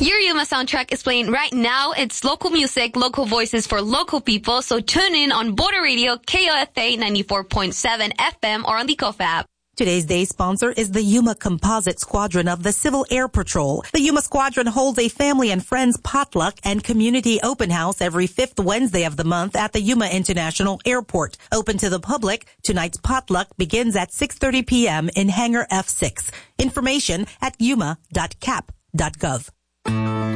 Your Yuma soundtrack is playing right now. It's local music, local voices for local people. So tune in on Border Radio, KOFA 94.7 FM or on the KOFA app. Today's day sponsor is the Yuma Composite Squadron of the Civil Air Patrol. The Yuma Squadron holds a family and friends potluck and community open house every 5th Wednesday of the month at the Yuma International Airport. Open to the public, tonight's potluck begins at 6:30 p.m. in Hangar F6. Information at yuma.cap.gov.